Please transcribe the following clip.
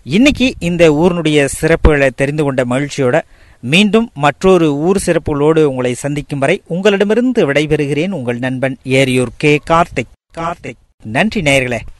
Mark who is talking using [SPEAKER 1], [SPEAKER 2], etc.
[SPEAKER 1] இன்னைக்கு இந்த ஊரினுடைய சிறப்புகளை தெரிந்து கொண்ட மகிழ்ச்சியோட மீண்டும் மற்றொரு ஊர் சிறப்புகளோடு உங்களை சந்திக்கும் வரை உங்களிடமிருந்து விடைபெறுகிறேன். உங்கள் நண்பன் ஏரியூர் கே. கார்த்திக். நன்றி நேயர்களே.